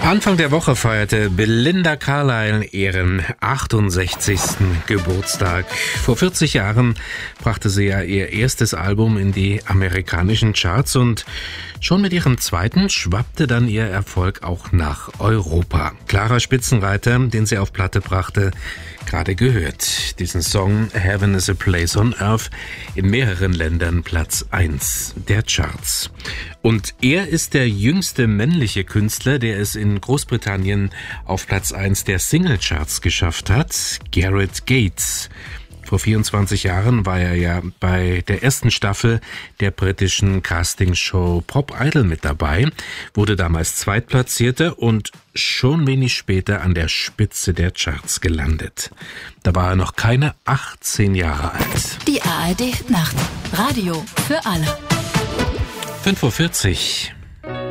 Anfang der Woche feierte Belinda Carlisle ihren 68. Geburtstag. Vor 40 Jahren brachte sie ja ihr erstes Album in die amerikanischen Charts und schon mit ihrem zweiten schwappte dann ihr Erfolg auch nach Europa. Klarer Spitzenreiter, den sie auf Platte brachte, gerade gehört. Diesen Song Heaven is a Place on Earth in mehreren Ländern Platz 1 der Charts. Und er ist der jüngste männliche Künstler, der es in Großbritannien auf Platz 1 der Singlecharts geschafft hat, Gareth Gates. Vor 24 Jahren war er ja bei der ersten Staffel der britischen Castingshow Pop Idol mit dabei, wurde damals Zweitplatzierter und schon wenig später an der Spitze der Charts gelandet. Da war er noch keine 18 Jahre alt. Die ARD Nacht. Radio für alle. 5:40 Uhr.